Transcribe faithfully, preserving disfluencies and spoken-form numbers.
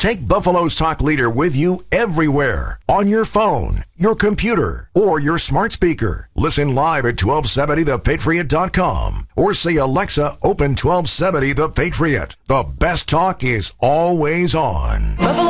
Take Buffalo's Talk Leader with you everywhere. On your phone, your computer, or your smart speaker. Listen live at twelve seventy the patriot dot com. Or say, Alexa, open twelve seventy The Patriot. The best talk is always on. Buffalo